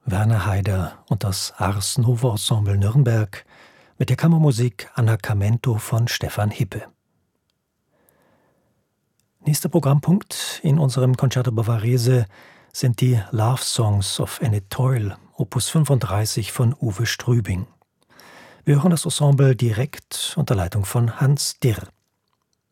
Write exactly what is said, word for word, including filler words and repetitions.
Werner Haider und das Ars Nova Ensemble Nürnberg mit der Kammermusik Annacamento von Stefan Hippe. Nächster Programmpunkt in unserem Concerto Bavarese sind die Love Songs of Enid Toil, Opus fünfunddreißig von Uwe Strübing. Wir hören das Ensemble direkt unter Leitung von Hans Dirr.